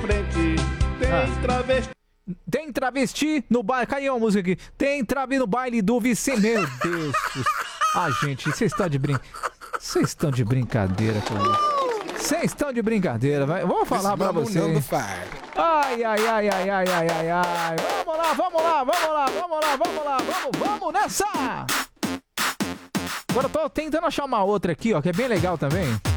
frente. Tem travesti. Tem travesti no baile. Caiu a música aqui. Tem travesti no baile do Vicente. Meu Deus. Ah, gente, vocês estão de Vocês estão de brincadeira com isso. Vocês estão de brincadeira, vai. Vamos falar pra você. Ai, ai, ai, ai, ai, ai, ai, ai. Vamos lá, vamos lá, vamos lá, vamos lá, vamos lá, vamos nessa! Agora eu tô tentando achar uma outra aqui, ó, que é bem legal também.